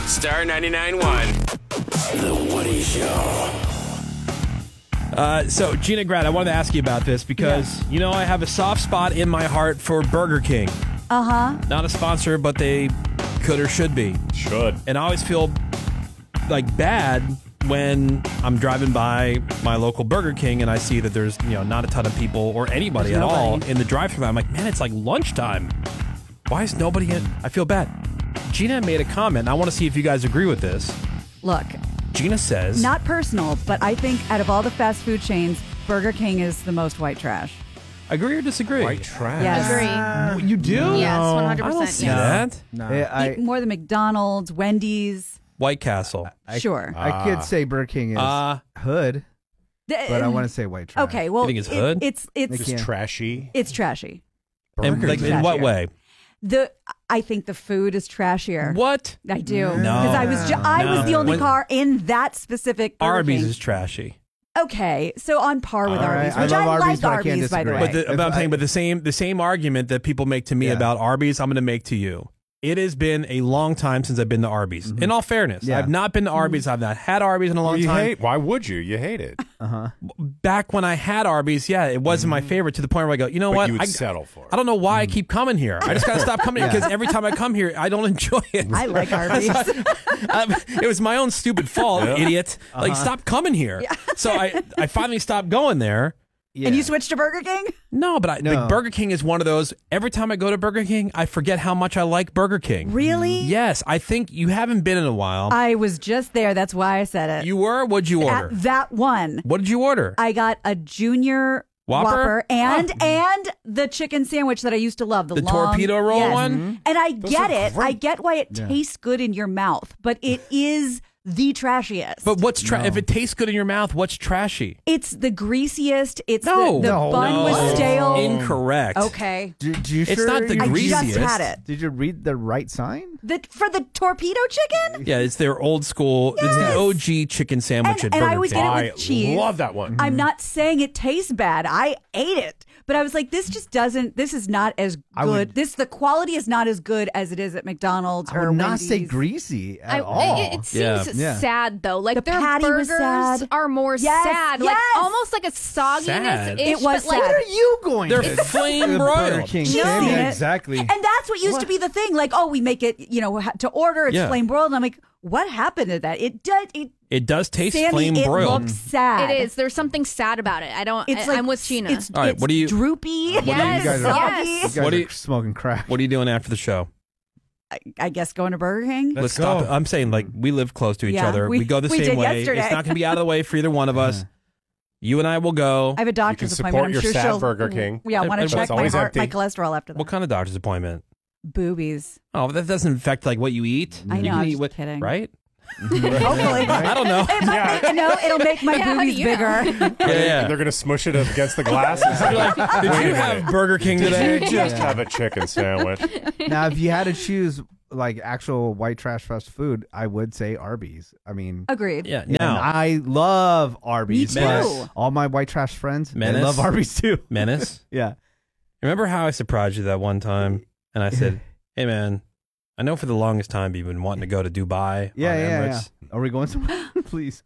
Star 99.1. The Woody Show. So, Gina Grad, I wanted to ask you about this because, you know, I have a soft spot in my heart for Burger King. Uh-huh. Not a sponsor, but they could or should be. Should. And I always feel like bad when I'm driving by my local Burger King and I see that there's, you know, not a ton of people or anybody at all in the drive-thru. I'm like, man, it's like lunchtime. Why is nobody in? I feel bad. Gina made a comment, and I want to see if you guys agree with this. Look, Gina says... not personal, but I think out of all the fast food chains, Burger King is the most white trash. Agree or disagree? White trash. Yes. Agree. You do? Yes, 100%. I don't see yes. that. Eat more than McDonald's, Wendy's. White Castle. Sure. I could say Burger King is hood, but I want to say white trash. Okay, well, You think it's hood? It's Just trashy. It's trashy. And, like, in what Trashier. way? I think the food is trashier. What? I do. No. Because I was the only When- car in that specific Burger Arby's King. is trashy. Okay, so on par with Arby's, I which love I Arby's, like but I can't Arby's, by the way. disagree. But I'm saying, but the same argument that people make to me about Arby's, I'm going to make to you. It has been a long time since I've been to Arby's. In all fairness, Yeah. I've not been to Arby's. I've not had Arby's in a long time. Why would you? You hate it. Back when I had Arby's, yeah, it wasn't my favorite to the point where I go, you know But what? you would I settle for it. I don't know why I keep coming here. I just got to stop coming here because every time I come here, I don't enjoy it. I like Arby's. It was my own stupid fault, idiot. Like, stop coming here. So I finally stopped going there. And you switched to Burger King? No, but like, Burger King is one of those. Every time I go to Burger King, I forget how much I like Burger King. Really? Yes, I think you haven't been in a while. I was just there. That's why I said it. You were? What'd you order? At that one. What did you order? I got a junior Whopper? and the chicken sandwich that I used to love. The long, torpedo roll yes. one? And I get it. I get why it tastes good in your mouth, but it is the trashiest. But what's if it tastes good in your mouth, what's trashy? It's the greasiest. It's No. the bun was stale. Incorrect. Okay. Did you It's not the I greasiest. just had it. Did you read the right sign? For the torpedo chicken? Yeah, it's their old school. It's the OG chicken sandwich at And Burger I always King. get it with cheese. love that one. I'm not saying it tastes bad. I ate it. But I was like, this just doesn't, this is not as good. The quality is not as good as it is at McDonald's I or would not Wendy's. say greasy at all. It seems Yeah. sad though. Like The their patty was burgers sad. are more Yes, sad. yes. Like almost like a sogginess. Sad. It was but like, sad. Where are you going? They're to? flame The Burger broiled. King. She's Yeah, seen it. exactly. And that's what used to be the thing. Like, oh, we make it, to order. It's Yeah. flame broiled. And I'm like, what happened to that? It does taste Sammy, flame it broiled. looks sad. It is. There's something sad about it. I'm with Sheena. It's, All right, it's what do you- droopy. Yes, you guys are- soggy. yes. You guys What do are you- smoking crack. What are you doing after the show? I guess going to Burger King. Let's stop. I'm saying, like, we live close to each Yeah, other. we- We go the we same did way. yesterday. It's not going to be out of the way for either one of us. You and I will go. I have a doctor's You can appointment. support I'm your sure sad she'll. Burger King. Yeah, I want to It's check my always heart, my empty. cholesterol after that. What kind of doctor's appointment? Boobies. Oh, that doesn't affect like what you eat. I know, You can I'm eat just what, kidding. right? Hopefully. I don't know. It might make, no, it'll make my Yeah, how do boobies you know? bigger. Yeah. They're going to smush it up against the glass. Did you have Burger King today? Just have a chicken sandwich. Now, if you had to choose like actual white trash fast food, I would say Arby's. I mean, Agreed. Yeah. and Now, I love Arby's. Me but too. all my white trash friends, they Menace? love Arby's too. Menace. Yeah. Remember how I surprised you that one time? And I said, "Hey, man, I know for the longest time you've been wanting to go to Dubai. Yeah, on yeah, Emirates. yeah. Are we going somewhere? Please.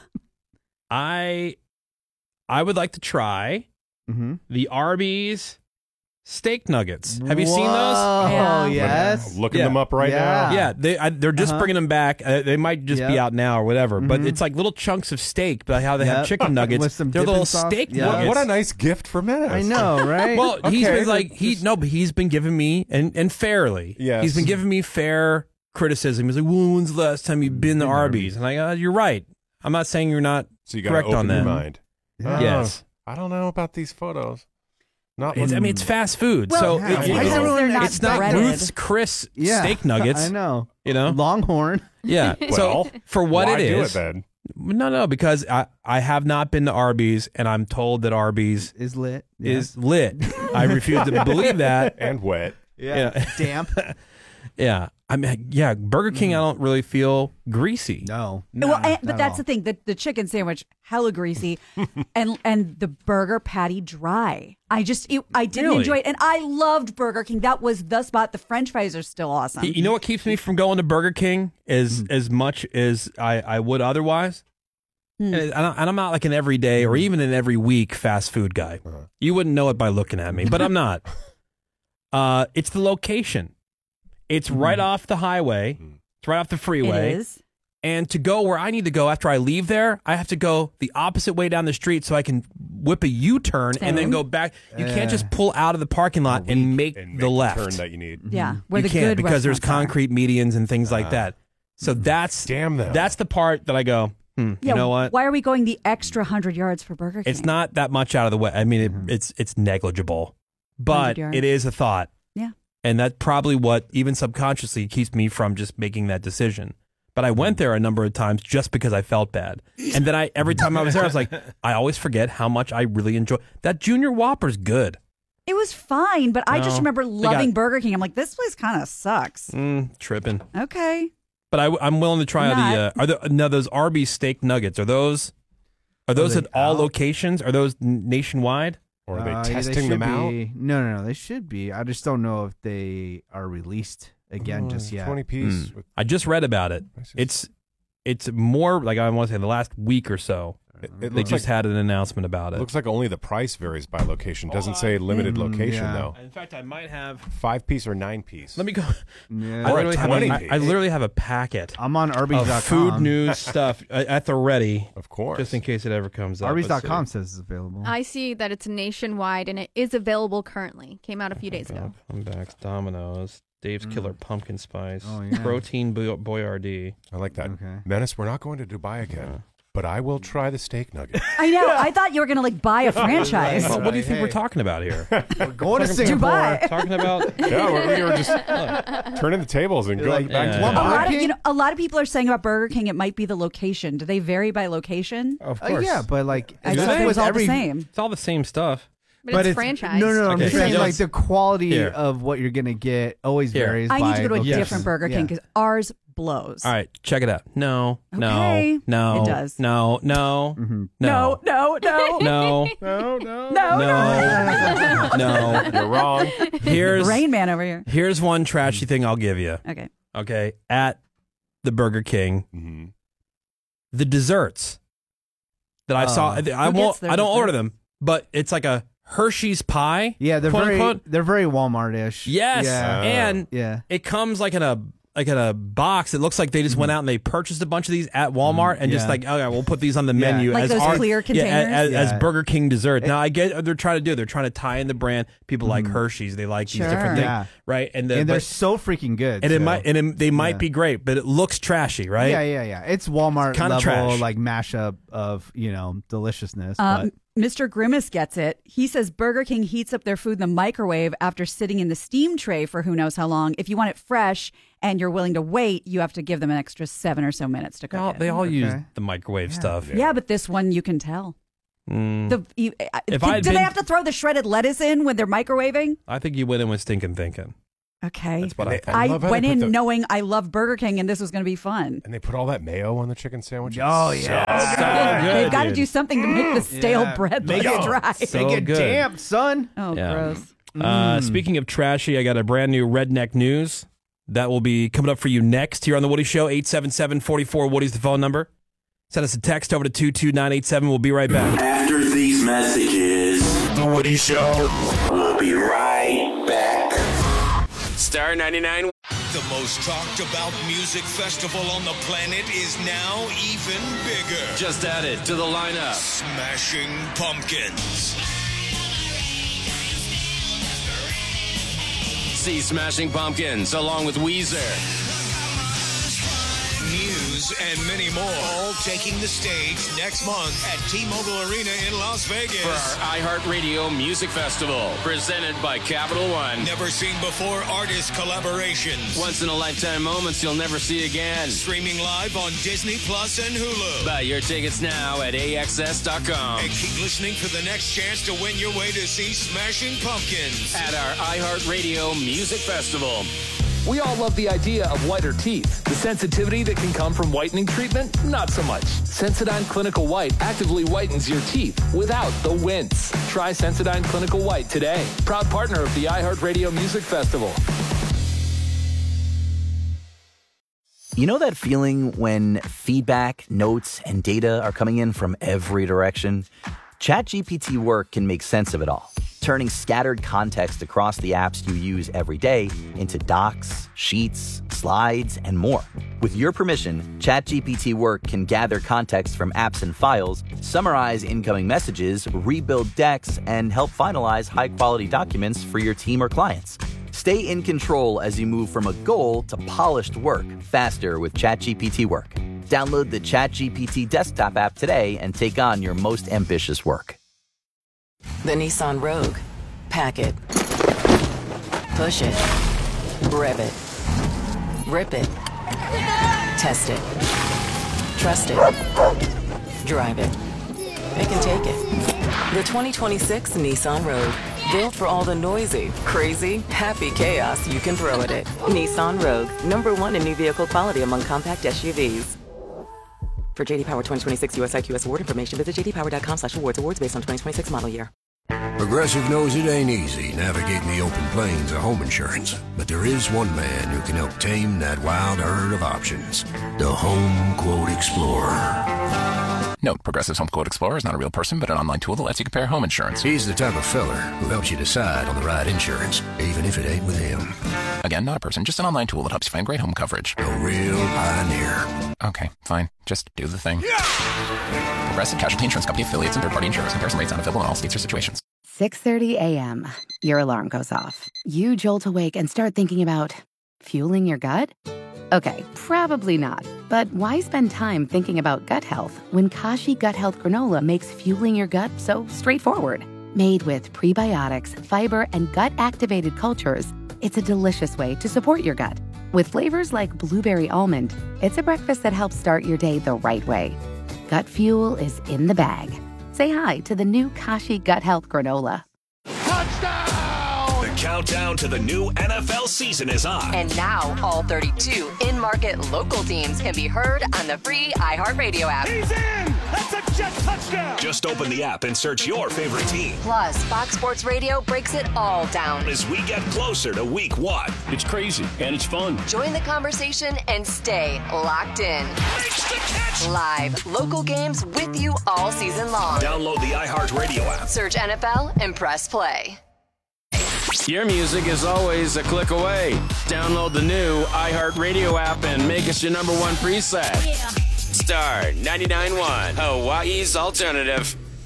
I would like to try Mm-hmm. the Arby's steak nuggets. Have you seen those? Oh, Yeah. yes. Looking Yeah. them up right Yeah. now. Yeah, they're just Uh-huh. bringing them back. They might just be Yep. out now or whatever. But Mhm. it's like little chunks of steak, but how they have Yep. chicken nuggets. With some they're dipping little sauce. steak Yeah. nuggets. What a nice gift for Menace. I know, right? Well, he's Okay, been like but but he's been giving me and fairly. Yes. He's been giving me fair criticism. He's like, well, when's the last time you've been to Arby's? And I you're right. I'm not saying you're not So you got to correct open on your that. mind. Yeah. Yes. I don't know about these photos. Not I mean, it's fast food, Well, so yeah. it- Why it- is everyone not it's not breaded? Ruth's Chris Yeah. steak nuggets. I know. You know, Longhorn. yeah. well, so for what why it do is, it then? no, because I have not been to Arby's, and I'm told that Arby's Is lit. Yeah. is lit. I refuse to believe that. And wet. Yeah. Yeah. Damp. Yeah. I mean, yeah, Burger King, I don't really feel greasy. No. But that's the thing. The chicken sandwich, hella greasy, and the burger patty dry. I didn't enjoy it. And I loved Burger King. That was the spot. The French fries are still awesome. You know what keeps me from going to Burger King as much as I would otherwise? And I'm not like an everyday or even an every week fast food guy. You wouldn't know it by looking at me, but I'm not. It's the location. It's right off the highway. It's right off the freeway. It is. And to go where I need to go after I leave there, I have to go the opposite way down the street so I can whip a U-turn and then go back. You can't just pull out of the parking lot and make the left. The turn that you need. Yeah, where You the can't good because there's restaurants are. concrete medians and things like that. So that's the part that I go, you know what? Why are we going the extra 100 yards for Burger King? It's not that much out of the way. I mean, it's negligible, but 100 yards. it is a thought. Yeah. And that's probably what, even subconsciously, keeps me from just making that decision. But I went there a number of times just because I felt bad. And then every time I was there, I was like, I always forget how much I really enjoy. That Junior Whopper's good. It was fine, but I just remember loving got- Burger King. I'm like, this place kind of sucks. Tripping. Okay. But I'm willing to try those Arby's steak nuggets. Are those at all locations? Are those nationwide? Or are they they testing should them out? be. No. They should be. I just don't know if they are released again just yet. 20 piece. I just read about it. It's more like I want to say the last week or so. They just had an announcement about it. Looks like only the price varies by location. Doesn't say limited location though. In fact, I might have 5 piece or 9 piece. Let me go. Yeah. I Or a literally, 20 have piece. I literally have a packet I'm on Arby's.com. of food news stuff at the ready, Of course. just in case it ever comes up. Arby's.com says it's available. I see that it's nationwide and it is available currently. Came out a few days ago. Comebacks, Domino's, Dave's Killer Pumpkin Spice, Oh, yeah. Protein Boyardee. I like that. Okay. Menace, we're not going to Dubai again, but I will try the steak nugget. I know. I thought you were going to buy a franchise. Well, what do you think we're talking about here? We're going to Singapore. Dubai. Talking about Yeah, we were just turning the tables and going like, back to yeah. Dubai. A lot of people are saying about Burger King, it might be the location. Do they vary by location? of course. Yeah, but like I it's thought like it was with all every- the same. It's all the same stuff. But it's franchise. No. I'm Okay, saying so like let's- the quality Here. of what you're gonna get always Here. varies. I need to by go to a location. different Burger King because ours blows. All right, check it out. No, Okay. no, It does. No, No. no, No, no. you're wrong. Here's Rain Man over here. here's one trashy thing I'll give you. Okay. Okay, at the Burger King, Mm-hmm. the desserts that I saw. I Who won't. gets their I don't dessert? order them, but it's like a Hershey's pie. Yeah, they're quote very unquote. they're very Walmart-ish. Yes, Yeah. and Yeah. it comes like in a box. It looks like they just went out and they purchased a bunch of these at Walmart and just Yeah. like, okay, we'll put these on the Yeah. menu Like as those our, clear containers? as Yeah. Burger King dessert. Now I get what they're trying to do. They're trying to tie in the brand. People like Hershey's. They like these different Sure. things, Yeah. right? And And they're but- so freaking good. and it too. might they might Yeah. be great, but it looks trashy, right? Yeah. It's Walmart It's kinda level trash. like mashup of deliciousness. But Mr. Grimace gets it. He says Burger King heats up their food in the microwave after sitting in the steam tray for who knows how long. If you want it fresh and you're willing to wait, you have to give them an extra 7 or so minutes to cook it. They all use Okay. the microwave stuff. Yeah, but this one you can tell. If Do I had they been- have to throw the shredded lettuce in when they're microwaving? I think you went in with stinking thinking. Okay. That's what I think. I love how they went put in the- knowing I love Burger King and this was going to be fun. And they put all that mayo on the chicken sandwich. Oh, It's yeah. So good, They've got to dude. do something to make the stale Yeah. bread Make look it dry. so make it good. damp, son. Oh, Yeah. gross. Speaking of trashy, I got a brand new Redneck News that will be coming up for you next here on The Woody Show. 877-44 Woody's the phone number. Send us a text over to 22987. We'll be right back. After these messages, The Woody Show will be right back. Star 99. The most talked about music festival on the planet is now even bigger. Just added to the lineup. Smashing Pumpkins. See Smashing Pumpkins along with Weezer. News and many more. All taking the stage next month at T-Mobile Arena in Las Vegas. For our iHeartRadio Music Festival, presented by Capital One. Never seen before artist collaborations. Once in a lifetime moments you'll never see again. Streaming live on Disney Plus and Hulu. Buy your tickets now at AXS.com. And keep listening for the next chance to win your way to see Smashing Pumpkins. At our iHeartRadio Music Festival. We all love the idea of whiter teeth. The sensitivity that can come from whitening treatment, not so much. Sensodyne Clinical White actively whitens your teeth without the wince. Try Sensodyne Clinical White today. Proud partner of the iHeartRadio Music Festival. You know that feeling when feedback, notes, and data are coming in from every direction? ChatGPT Work can make sense of it all, turning scattered context across the apps you use every day into docs, sheets, slides, and more. With your permission, ChatGPT Work can gather context from apps and files, summarize incoming messages, rebuild decks, and help finalize high-quality documents for your team or clients. Stay in control as you move from a goal to polished work faster with ChatGPT Work. Download the ChatGPT desktop app today and take on your most ambitious work. The Nissan Rogue. Pack it. Push it. Rev it. Rip it. Test it. Trust it. Drive it. It can take it. The 2026 Nissan Rogue. Built for all the noisy, crazy, happy chaos you can throw at it. Nissan Rogue. #1 in new vehicle quality among compact SUVs. For JD Power 2026 US IQS award information, visit jdpower.com/awards. Awards based on 2026 model year. Progressive knows it ain't easy navigating the open plains of home insurance, but there is one man who can help tame that wild herd of options. The Home Quote Explorer. Note, Progressive's Home Quote Explorer is not a real person, but an online tool that lets you compare home insurance. He's the type of feller who helps you decide on the right insurance, even if it ain't with him. Again, not a person, just an online tool that helps you find great home coverage. A real pioneer. Okay, fine. Just do the thing. Progressive Casualty Insurance Company affiliates and third-party insurers. Comparison rates not available in all states or situations. 6:30 a.m. Your alarm goes off. You jolt awake and start thinking about fueling your gut? Okay, probably not. But why spend time thinking about gut health when Kashi Gut Health Granola makes fueling your gut so straightforward? Made with prebiotics, fiber, and gut-activated cultures, it's a delicious way to support your gut. With flavors like blueberry almond, it's a breakfast that helps start your day the right way. Gut fuel is in the bag. Say hi to the new Kashi Gut Health Granola. The countdown to the new NFL season is on. And now, all 32 in-market local teams can be heard on the free iHeartRadio app. He's in! That's a jet touchdown! Just open the app and search your favorite team. Plus, Fox Sports Radio breaks it all down as we get closer to week 1. It's crazy, and it's fun. Join the conversation and stay locked in. Live, local games with you all season long. Download the iHeartRadio app. Search NFL and press play. Your music is always a click away. Download the new iHeartRadio app and make us your #1 preset. Star 99.1, Hawaii's alternative.